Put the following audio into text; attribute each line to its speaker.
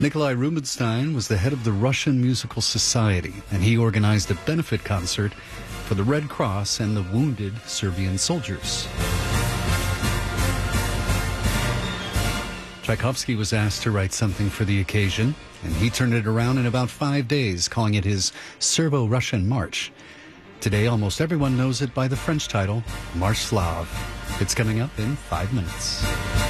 Speaker 1: Nikolai Rubinstein was the head of the Russian Musical Society, and he organized a benefit concert for the Red Cross and the wounded Serbian soldiers. Tchaikovsky was asked to write something for the occasion, and he turned it around in about 5 days, calling it his Serbo-Russian March. Today, almost everyone knows it by the French title, Marche Slave. It's coming up in 5 minutes.